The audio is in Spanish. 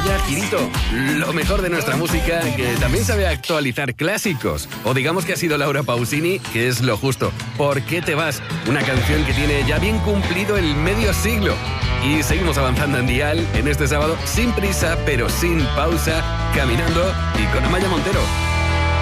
Vaya girito, lo mejor de nuestra música que también sabe actualizar clásicos. O digamos que ha sido Laura Pausini, que es lo justo. ¿Por qué te vas? Una canción que tiene ya bien cumplido el medio siglo. Y seguimos avanzando en Dial en este sábado, sin prisa pero sin pausa, caminando y con Amaya Montero.